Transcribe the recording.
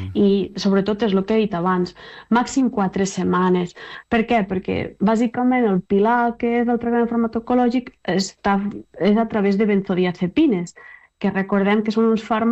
I sobretot és el que he dit abans, màxim 4 setmanes. Per què? Perquè bàsicament el pilar que és el tractament farmacològic és a través de benzodiazepines, que recordem que són uns fàrmacs